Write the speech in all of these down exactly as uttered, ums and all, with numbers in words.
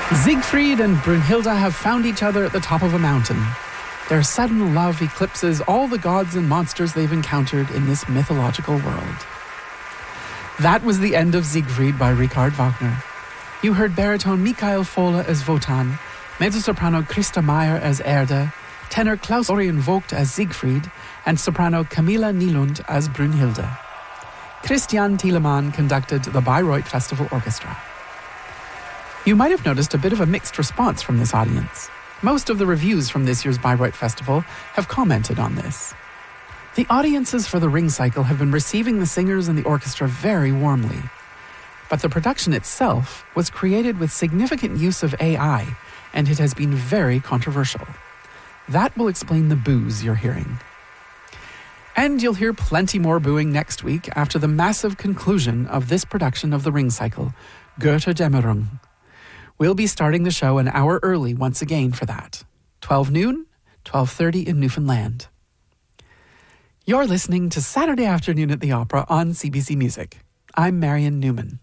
Siegfried and Brunhilde have found each other at the top of a mountain. Their sudden love eclipses all the gods and monsters they've encountered in this mythological world. That was the end of Siegfried by Richard Wagner. You heard baritone Michael Fohle as Wotan, mezzo-soprano Christa Meyer as Erde, tenor Klaus-Orion Vogt as Siegfried, and soprano Camilla Nylund as Brunhilde. Christian Thielemann conducted the Bayreuth Festival Orchestra. You might have noticed a bit of a mixed response from this audience. Most of the reviews from this year's Bayreuth Festival have commented on this. The audiences for the Ring Cycle have been receiving the singers and the orchestra very warmly. But the production itself was created with significant use of A I, and it has been very controversial. That will explain the boos you're hearing. And you'll hear plenty more booing next week after the massive conclusion of this production of the Ring Cycle, Götterdämmerung. We'll be starting the show an hour early once again for that. twelve noon, twelve thirty in Newfoundland. You're listening to Saturday Afternoon at the Opera on C B C Music. I'm Marion Newman.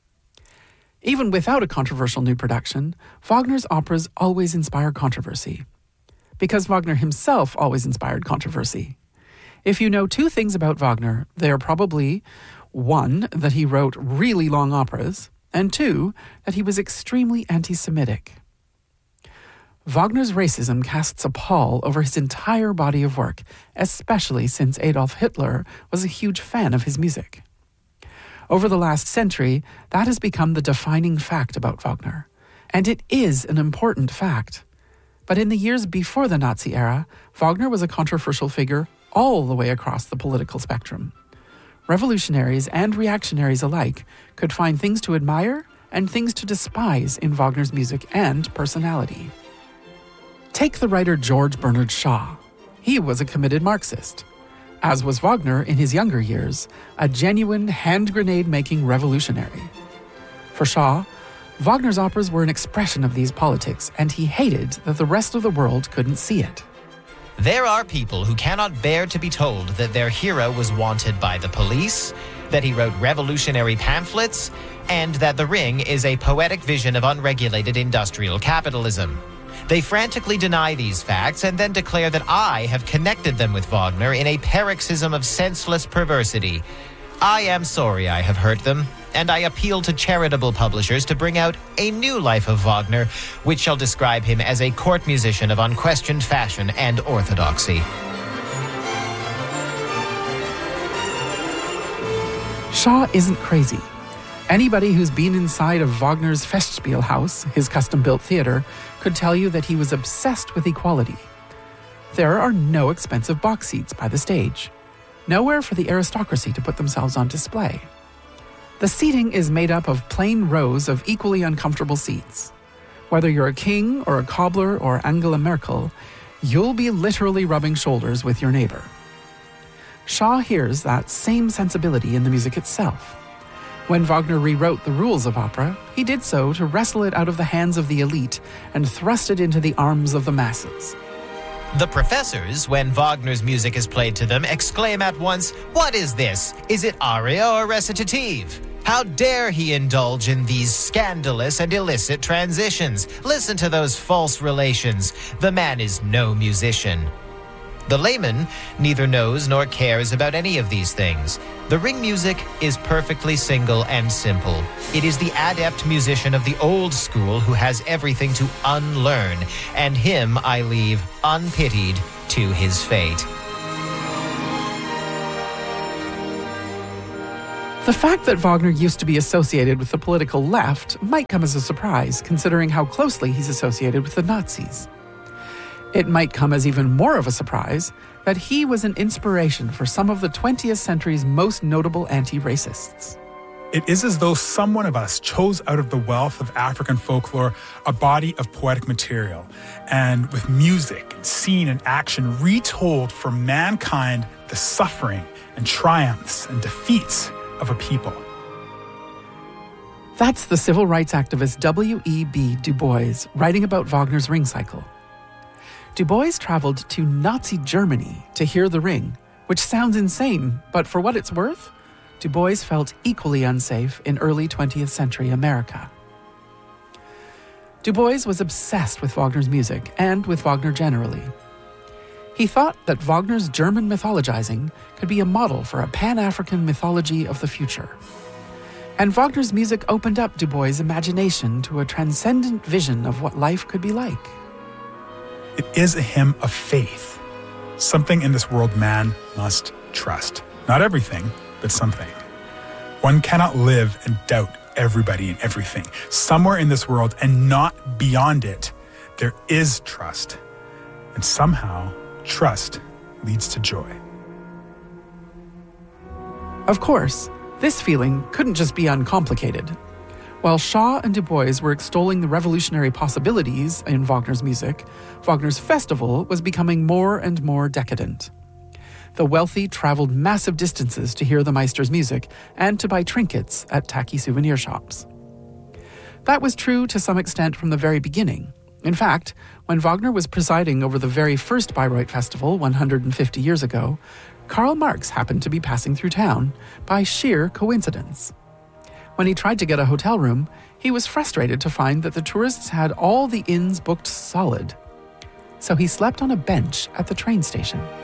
Even without a controversial new production, Wagner's operas always inspire controversy. Because Wagner himself always inspired controversy. If you know two things about Wagner, they are probably, one, that he wrote really long operas, and two, that he was extremely anti-Semitic. Wagner's racism casts a pall over his entire body of work, especially since Adolf Hitler was a huge fan of his music. Over the last century, that has become the defining fact about Wagner. And it is an important fact. But in the years before the Nazi era, Wagner was a controversial figure all the way across the political spectrum. Revolutionaries and reactionaries alike could find things to admire and things to despise in Wagner's music and personality. Take the writer George Bernard Shaw. He was a committed Marxist, as was Wagner in his younger years, a genuine hand-grenade-making revolutionary. For Shaw, Wagner's operas were an expression of these politics, and he hated that the rest of the world couldn't see it. There are people who cannot bear to be told that their hero was wanted by the police, that he wrote revolutionary pamphlets, and that The Ring is a poetic vision of unregulated industrial capitalism. They frantically deny these facts and then declare that I have connected them with Wagner in a paroxysm of senseless perversity. I am sorry I have hurt them, and I appeal to charitable publishers to bring out a new life of Wagner, which shall describe him as a court musician of unquestioned fashion and orthodoxy. Shaw isn't crazy. Anybody who's been inside of Wagner's Festspielhaus, his custom-built theater, could tell you that he was obsessed with equality. There are no expensive box seats by the stage. Nowhere for the aristocracy to put themselves on display. The seating is made up of plain rows of equally uncomfortable seats. Whether you're a king or a cobbler or Angela Merkel, you'll be literally rubbing shoulders with your neighbor. Shaw hears that same sensibility in the music itself. When Wagner rewrote the rules of opera, he did so to wrestle it out of the hands of the elite and thrust it into the arms of the masses. The professors, when Wagner's music is played to them, exclaim at once, "What is this? Is it aria or recitative? How dare he indulge in these scandalous and illicit transitions? Listen to those false relations. The man is no musician." The layman neither knows nor cares about any of these things. The Ring music is perfectly single and simple. It is the adept musician of the old school who has everything to unlearn, and him I leave unpitied to his fate. The fact that Wagner used to be associated with the political left might come as a surprise, considering how closely he's associated with the Nazis. It might come as even more of a surprise that he was an inspiration for some of the twentieth century's most notable anti-racists. It is as though some one of us chose out of the wealth of African folklore a body of poetic material, and with music, scene, and action retold for mankind the suffering and triumphs and defeats of a people. That's the civil rights activist W E B Du Bois writing about Wagner's Ring Cycle. Du Bois traveled to Nazi Germany to hear The Ring, which sounds insane, but for what it's worth, Du Bois felt equally unsafe in early twentieth century America. Du Bois was obsessed with Wagner's music and with Wagner generally. He thought that Wagner's German mythologizing could be a model for a Pan-African mythology of the future. And Wagner's music opened up Du Bois' imagination to a transcendent vision of what life could be like. It is a hymn of faith, something in this world man must trust. Not everything, but something. One cannot live and doubt everybody and everything. Somewhere in this world, and not beyond it, there is trust. And somehow, trust leads to joy. Of course, this feeling couldn't just be uncomplicated. While Shaw and Du Bois were extolling the revolutionary possibilities in Wagner's music, Wagner's festival was becoming more and more decadent. The wealthy traveled massive distances to hear the Meister's music and to buy trinkets at tacky souvenir shops. That was true to some extent from the very beginning. In fact, when Wagner was presiding over the very first Bayreuth Festival one hundred fifty years ago, Karl Marx happened to be passing through town by sheer coincidence. When he tried to get a hotel room, he was frustrated to find that the tourists had all the inns booked solid. So he slept on a bench at the train station.